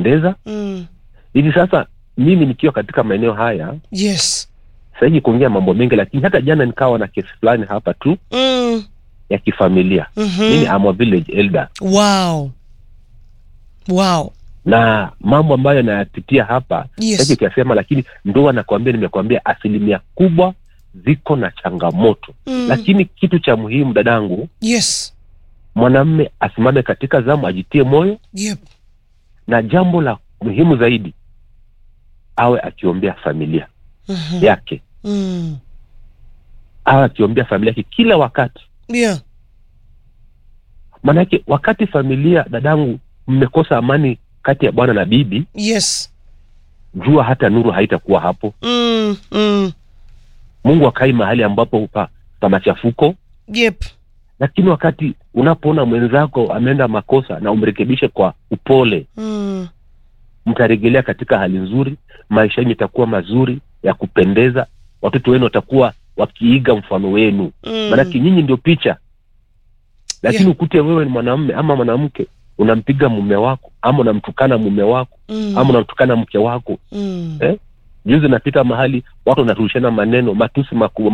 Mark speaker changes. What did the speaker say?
Speaker 1: kupendeza. Hivi sasa mimi nikiwa katika maeneo haya,
Speaker 2: yes,
Speaker 1: sasa kuongea mambo mengi, lakini hata jana nikawa na kesi fulani hapa tu ya kifamilia. Mimi am a village elder.
Speaker 2: Wow.
Speaker 1: Na mambo ambayo nayapitia hapa,
Speaker 2: yes,
Speaker 1: sasa kiasema, lakini ndoa nimekuambia asilimia kubwa ziko na changamoto. Lakini kitu cha muhimu dadangu,
Speaker 2: yes,
Speaker 1: mwanamume asimame katika zamu, ajitie moyo.
Speaker 2: Yep.
Speaker 1: Na jambo la muhimu zaidi, awe akiombea familia yake. Awe akiombea familia yake kila wakati.
Speaker 2: Yeah.
Speaker 1: Manake wakati familia dadangu mmekosa amani kati ya bwana na bibi,
Speaker 2: yes,
Speaker 1: jua hata nuru haitakuwa hapo. Mungu akai mahali ambapo pa machafuko.
Speaker 2: Yep.
Speaker 1: Lakini wakati unapoona mwenzako ameenda makosa na umrekebishe kwa upole, mtarejelea katika hali nzuri, maisha yenu yatakuwa mazuri ya kupendeza, watoto wenu watakuwa wakiiga mfano wenu. Maana nyinyi ndio picha. Lakini ukute wewe ni mwanamume ama mwanamke unampiga mume wako, ama unamtukana mume wako, ama unamtukana mke wako. Juzi napita mahali watu wanarushana maneno, matusi makubwa.